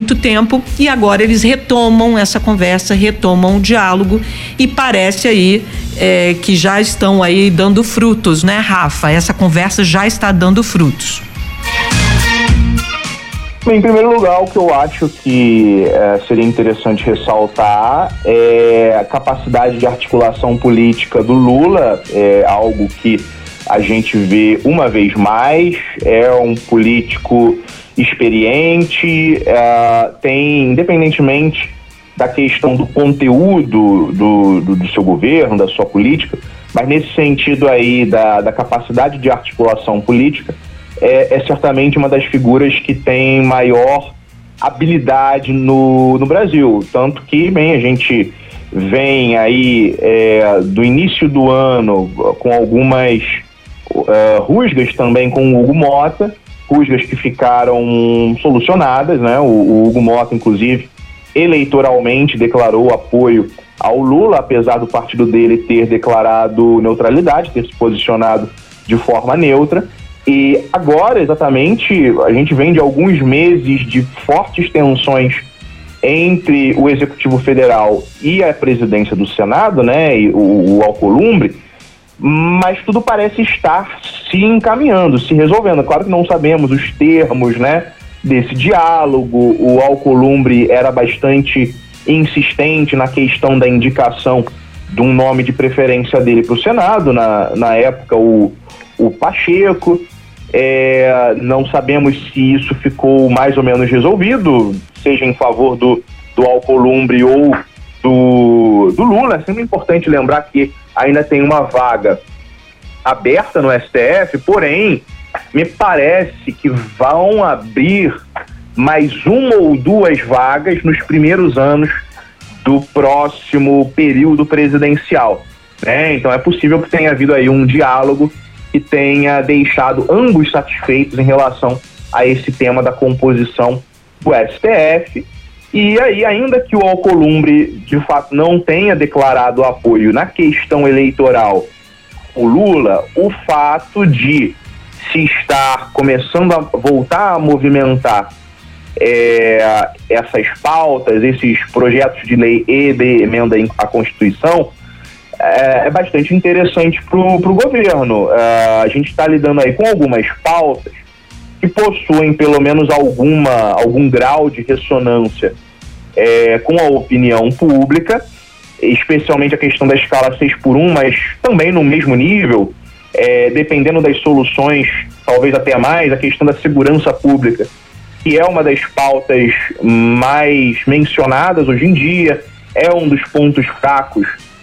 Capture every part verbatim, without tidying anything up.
muito tempo e agora eles retomam essa conversa, retomam o diálogo e parece aí é, que já estão aí dando frutos, né, Rafa? Essa conversa já está dando frutos. Bem, em primeiro lugar, o que eu acho que é, seria interessante ressaltar é a capacidade de articulação política do Lula, é algo que a gente vê uma vez mais, é um político experiente, é, tem, independentemente da questão do conteúdo do, do, do seu governo, da sua política, mas nesse sentido aí da, da capacidade de articulação política, É, é certamente uma das figuras que tem maior habilidade no, no Brasil. Tanto que, bem, a gente vem aí é, do início do ano com algumas uh, rusgas também com o Hugo Mota, rusgas que ficaram solucionadas, né? O, o Hugo Mota, inclusive, eleitoralmente declarou apoio ao Lula, apesar do partido dele ter declarado neutralidade, ter se posicionado de forma neutra. E agora, exatamente, a gente vem de alguns meses de fortes tensões entre o Executivo Federal e a presidência do Senado, né, e o, o Alcolumbre, mas tudo parece estar se encaminhando, se resolvendo. Claro que não sabemos os termos, né, desse diálogo. O Alcolumbre era bastante insistente na questão da indicação de um nome de preferência dele para o Senado, na, na época o, o Pacheco. É, não sabemos se isso ficou mais ou menos resolvido, seja em favor do, do Alcolumbre ou do, do Lula. É sempre importante lembrar que ainda tem uma vaga aberta no S T F, porém, me parece que vão abrir mais uma ou duas vagas nos primeiros anos do próximo período presidencial, né? Então é possível que tenha havido aí um diálogo que tenha deixado ambos satisfeitos em relação a esse tema da composição do S T F. E aí, ainda que o Alcolumbre, de fato, não tenha declarado apoio na questão eleitoral ao Lula, o fato de se estar começando a voltar a movimentar é, essas pautas, esses projetos de lei e de emenda à Constituição, É, é bastante interessante para o governo. Uh, a gente está lidando aí com algumas pautas que possuem pelo menos alguma, algum grau de ressonância é, com a opinião pública, especialmente a questão da escala seis por um, mas também no mesmo nível, é, dependendo das soluções, talvez até mais, a questão da segurança pública, que é uma das pautas mais mencionadas hoje em dia, é um dos pontos fracos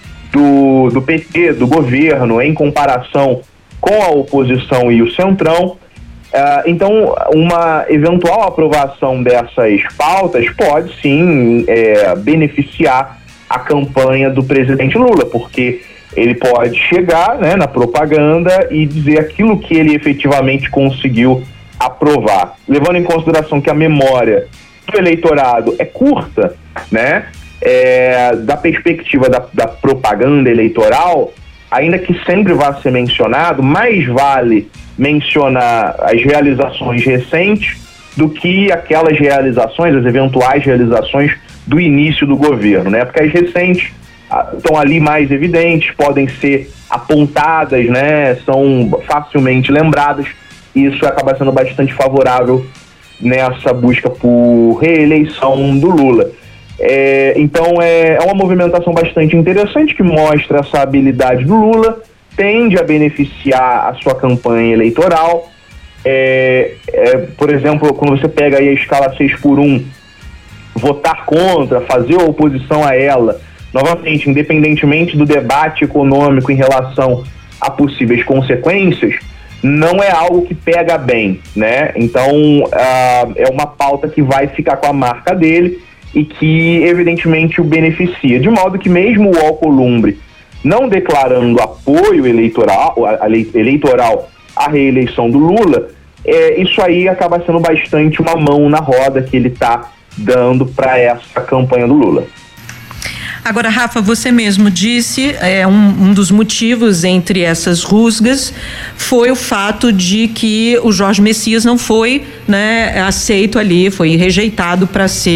Do, do P T, do governo, em comparação com a oposição e o Centrão. Uh, então, uma eventual aprovação dessas pautas pode sim é, beneficiar a campanha do presidente Lula, porque ele pode chegar, né, na propaganda e dizer aquilo que ele efetivamente conseguiu aprovar. Levando em consideração que a memória do eleitorado é curta, né? É, da perspectiva da, da propaganda eleitoral, ainda que sempre vá ser mencionado, mais vale mencionar as realizações recentes do que aquelas realizações, as eventuais realizações do início do governo, né? Porque as recentes ah, estão ali mais evidentes, podem ser apontadas, né? São facilmente lembradas, e isso acaba sendo bastante favorável nessa busca por reeleição do Lula. É, então é, é uma movimentação bastante interessante que mostra essa habilidade do Lula, tende a beneficiar a sua campanha eleitoral. É, é, por exemplo, quando você pega aí a escala seis por um, votar contra, fazer oposição a ela, novamente, independentemente do debate econômico em relação a possíveis consequências, não é algo que pega bem, né? Então uh, é uma pauta que vai ficar com a marca dele e que evidentemente o beneficia, de modo que mesmo o Alcolumbre não declarando apoio eleitoral, eleitoral à reeleição do Lula, é, isso aí acaba sendo bastante uma mão na roda que ele está dando para essa campanha do Lula. Agora, Rafa, você mesmo disse, é, um, um dos motivos entre essas rusgas foi o fato de que o Jorge Messias não foi, né, aceito ali, foi rejeitado para ser